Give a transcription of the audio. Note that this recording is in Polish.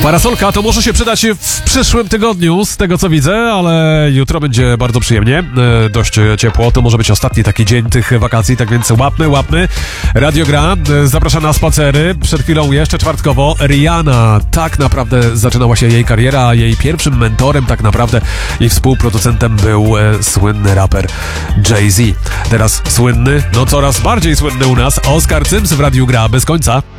Parasolka to może się przydać w przyszłym tygodniu, z tego co widzę, ale jutro będzie bardzo przyjemnie, dość ciepło, to może być ostatni taki dzień tych wakacji, tak więc łapmy. Radio Gra zaprasza na spacery, przed chwilą jeszcze czwartkowo Rihanna, tak naprawdę zaczynała się jej kariera, a jej pierwszym mentorem tak naprawdę i współproducentem był słynny raper Jay-Z. Teraz słynny, no coraz bardziej słynny u nas, Oskar Cyms w Radiu Gra bez końca.